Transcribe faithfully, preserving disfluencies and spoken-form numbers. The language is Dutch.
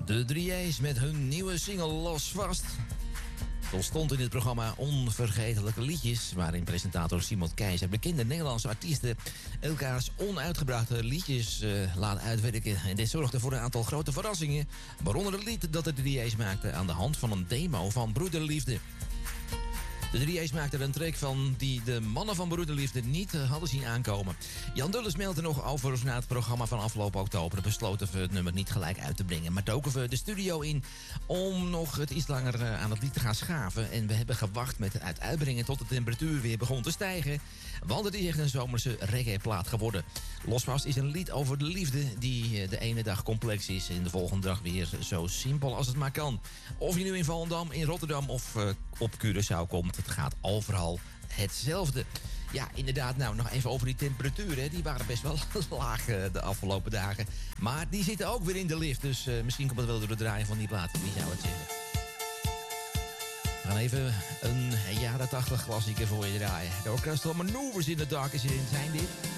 De drie A's met hun nieuwe single Los Vast. Er stond in het programma Onvergetelijke Liedjes, waarin presentator Simon Keizer bekende Nederlandse artiesten elkaars onuitgebrachte liedjes uh, laat uitwerken. En dit zorgde voor een aantal grote verrassingen, waaronder het lied dat de drie A's maakten aan de hand van een demo van Broederliefde. De drie A's maakten er een track van die de mannen van Broederliefde niet uh, hadden zien aankomen. Jan Dulles meldde nog over na het programma van afgelopen oktober. Besloten we het nummer niet gelijk uit te brengen, maar doken we de studio in om nog het iets langer uh, aan het lied te gaan schaven. En we hebben gewacht met het uitbrengen tot de temperatuur weer begon te stijgen. Want het is echt een zomerse reggae-plaat geworden. Losvast is een lied over de liefde die uh, de ene dag complex is en de volgende dag weer zo simpel als het maar kan. Of je nu in Volendam, in Rotterdam of uh, op Curaçao komt. Het gaat overal hetzelfde. Ja, inderdaad, nou, nog even over die temperaturen. Die waren best wel laag uh, de afgelopen dagen. Maar die zitten ook weer in de lift. Dus uh, misschien komt het wel door het draaien van die plaat. Wie zou het zeggen? We gaan even een jaren tachtig klassieker voor je draaien. De Orchestral Maneuvers in the Dark is in zijn dit.